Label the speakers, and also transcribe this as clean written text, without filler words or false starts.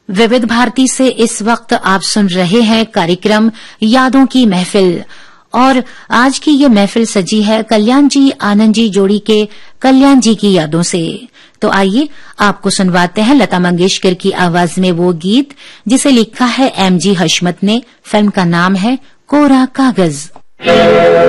Speaker 1: विविध भारती से इस वक्त आप सुन रहे हैं कार्यक्रम यादों की महफिल और आज की ये महफिल सजी है कल्याण जी आनंद जी जोड़ी के कल्याण जी की यादों से। तो आइए आपको सुनवाते हैं लता मंगेशकर की आवाज में वो गीत जिसे लिखा है एमजी हशमत ने। फिल्म का नाम है कोरा कागज।